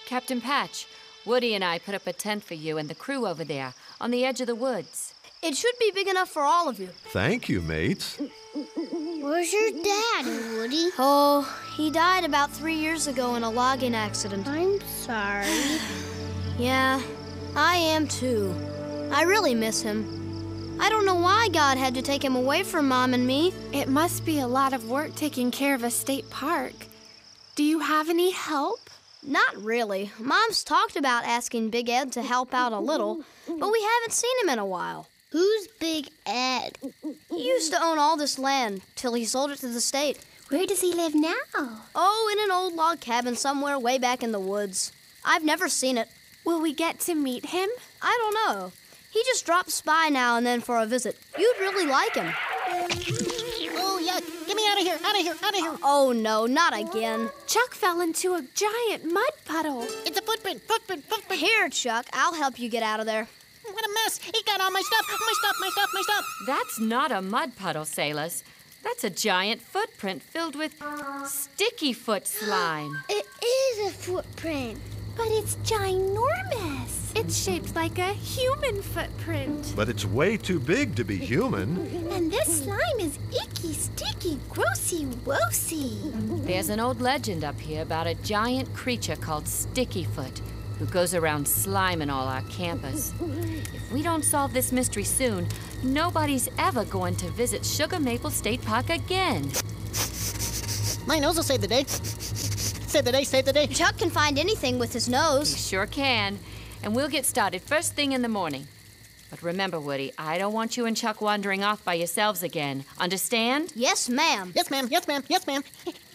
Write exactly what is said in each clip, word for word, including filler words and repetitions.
Captain Patch, Woody and I put up a tent for you and the crew over there on the edge of the woods. It should be big enough for all of you. Thank you, mates. Where's your daddy, Woody? Oh, he died about three years ago in a logging accident. I'm sorry. Yeah, I am too. I really miss him. I don't know why God had to take him away from Mom and me. It must be a lot of work taking care of a state park. Do you have any help? Not really. Mom's talked about asking Big Ed to help out a little, but we haven't seen him in a while. Who's Big Ed? He used to own all this land till he sold it to the state. Where does he live now? Oh, in an old log cabin somewhere way back in the woods. I've never seen it. Will we get to meet him? I don't know. He just drops by now and then for a visit. You'd really like him. Oh, yuck. Get me out of here, out of here, out of here. Oh, no, not again. Chuck fell into a giant mud puddle. It's a footprint, footprint, footprint. Here, Chuck, I'll help you get out of there. What a mess. He got all my stuff, my stuff, my stuff, my stuff. That's not a mud puddle, sailors. That's a giant footprint filled with sticky foot slime. It is a footprint. But it's ginormous. It's shaped like a human footprint. But it's way too big to be human. And this slime is icky, sticky, grossy, woosy. There's an old legend up here about a giant creature called Stickyfoot who goes around sliming all our campers. If we don't solve this mystery soon, nobody's ever going to visit Sugar Maple State Park again. My nose will save the day. Save the day, save the day. Chuck can find anything with his nose. He sure can. And we'll get started first thing in the morning. But remember, Woody, I don't want you and Chuck wandering off by yourselves again. Understand? Yes, ma'am. Yes, ma'am, yes, ma'am, yes, ma'am.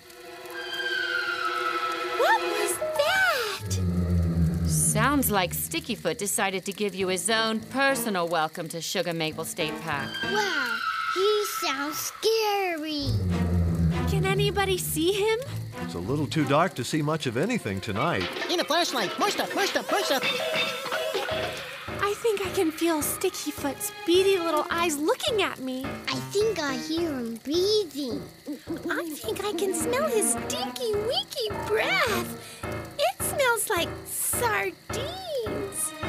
What was that? Sounds like Stickyfoot decided to give you his own personal welcome to Sugar Maple State Park. Wow, he sounds scary. Can anybody see him? It's a little too dark to see much of anything tonight. Need a flashlight. More stuff, more stuff, more stuff. I think I can feel Stickyfoot's beady little eyes looking at me. I think I hear him breathing. I think I can smell his stinky, winky breath. It smells like sardines.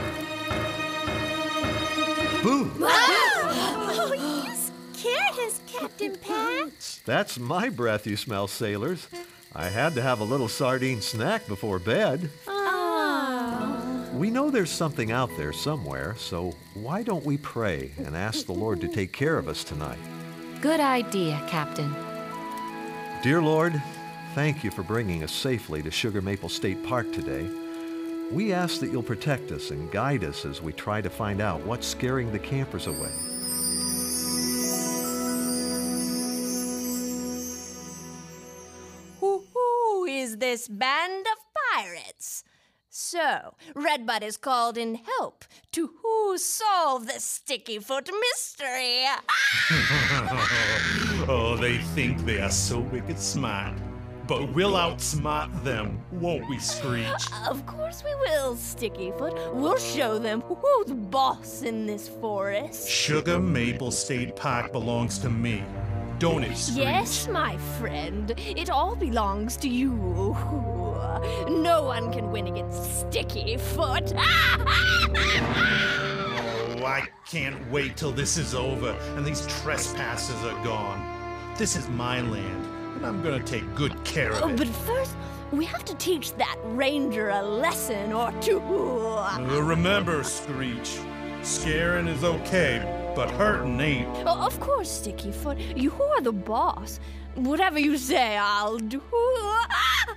Boom! Oh, you scared us, Captain Patch. That's my breath you smell, sailors. I had to have a little sardine snack before bed. Oh. We know there's something out there somewhere, so why don't we pray and ask the Lord to take care of us tonight? Good idea, Captain. Dear Lord, thank you for bringing us safely to Sugar Maple State Park today. We ask that you'll protect us and guide us as we try to find out what's scaring the campers away. Who is this band of pirates? So, Redbud is called in help to who solve the Stickyfoot mystery. Oh, they think they are so wicked smart. But we'll outsmart them, won't we, Screech? Of course we will, Stickyfoot. We'll show them who's boss in this forest. Sugar Maple State Park belongs to me. Don't it, Screech? Yes, my friend. It all belongs to you. No one can win against Stickyfoot. Oh, I can't wait till this is over and these trespassers are gone. This is my land, and I'm gonna take good care of Oh, it. but first, we have to teach that ranger a lesson or two. Uh, remember, Screech, scaring is okay, but hurting ain't. Oh, of course, Stickyfoot. You are the boss. Whatever you say, I'll do.